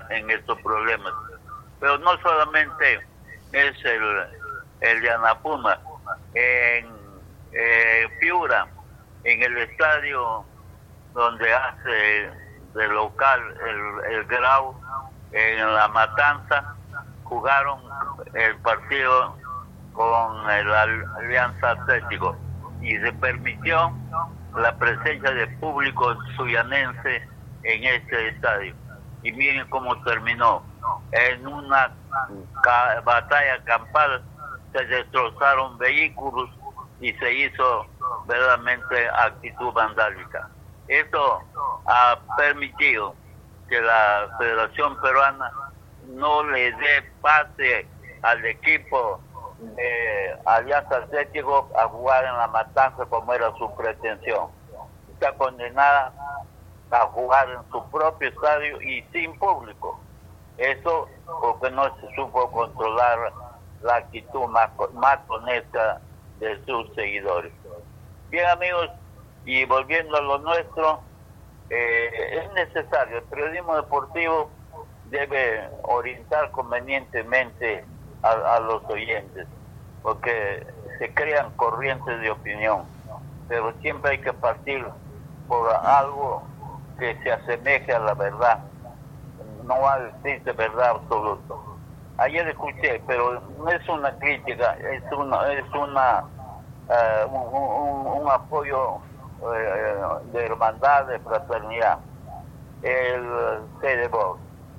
en estos problemas. Pero no solamente es el de Anapuma, en Piura, en el estadio donde hace de local el Grau, en La Matanza, jugaron el partido con el Alianza Atlético y se permitió la presencia de público suyanense en este estadio. Y miren cómo terminó. En una batalla campal se destrozaron vehículos y se hizo verdaderamente actitud vandálica. Esto ha permitido que la Federación Peruana no le dé pase al equipo de Alianza Atlético a jugar en La Matanza como era su pretensión. Está condenada a jugar en su propio estadio y sin público. Eso porque no se supo controlar la actitud más honesta de sus seguidores. Bien, amigos, y volviendo a lo nuestro, es necesario, el periodismo deportivo debe orientar convenientemente a los oyentes, porque se crean corrientes de opinión, pero siempre hay que partir por algo que se asemeje a la verdad. No existe verdad absoluta. Ayer escuché, pero no es una crítica, es un apoyo de hermandad, de fraternidad. El CEDEBOR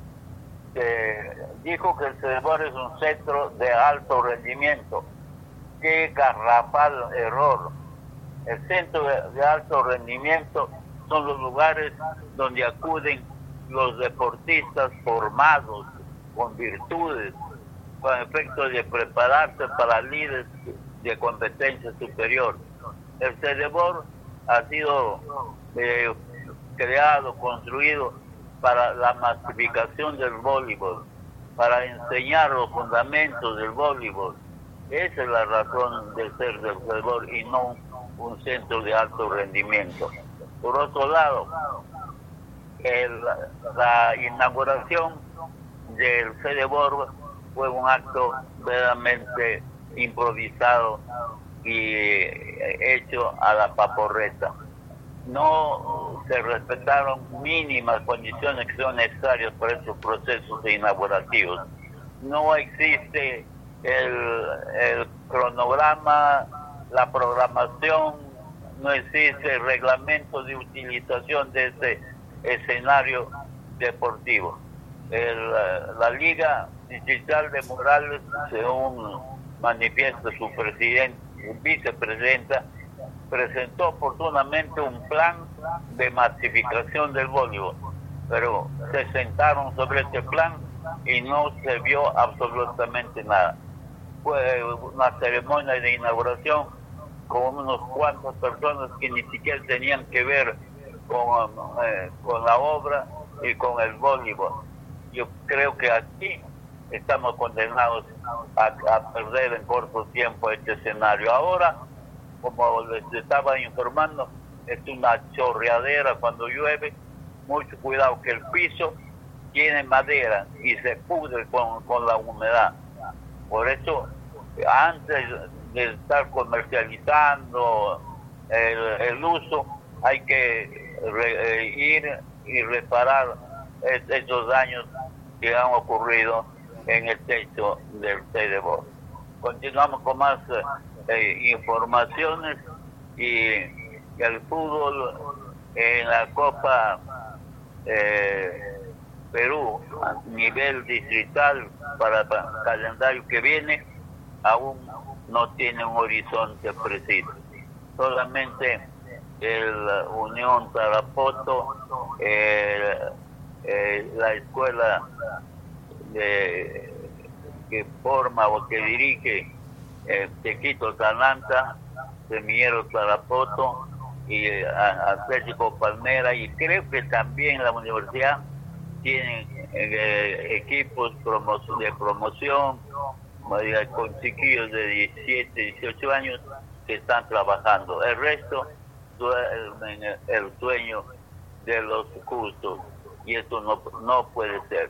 dijo que el CEDEBOR es un centro de alto rendimiento. Qué garrafal error. El centro de alto rendimiento son los lugares donde acuden los deportistas formados con virtudes, con efecto de prepararse para líderes de competencia superior. El CEDEBOR ha sido creado, construido para la masificación del voleibol, para enseñar los fundamentos del voleibol. Esa es la razón de ser del CEDEBOR y no un centro de alto rendimiento. Por otro lado, la inauguración del CEDEBOR fue un acto verdaderamente improvisado y hecho a la paporreta. No se respetaron mínimas condiciones que son necesarias para estos procesos inaugurativos. No existe el cronograma, la programación, no existe el reglamento de utilización de este escenario deportivo. La Liga Digital de Morales, según manifiesta su vicepresidenta, presentó oportunamente un plan de masificación del voleibol, pero se sentaron sobre este plan y no se vio absolutamente nada. Fue una ceremonia de inauguración con unos cuantas personas que ni siquiera tenían que ver con la obra y con el voleibol. Yo creo que aquí estamos condenados a perder en corto tiempo este escenario. Ahora, como les estaba informando, es una chorreadera cuando llueve. Mucho cuidado que el piso tiene madera y se pudre con la humedad. Por eso, antes de estar comercializando el uso, hay que ir y reparar esos daños que han ocurrido en el techo del CEDEBOR. Continuamos con más informaciones y el fútbol en la Copa Perú a nivel distrital para el calendario que viene aún no tiene un horizonte preciso. Solamente el Unión Tarapoto, la escuela que forma o que dirige Tequito Talanta, Semillero Tarapoto y Atlético Palmera, y creo que también la universidad tiene equipos de promoción con chiquillos de 17, 18 años que están trabajando. El resto duermen el sueño de los justos, y esto no puede ser.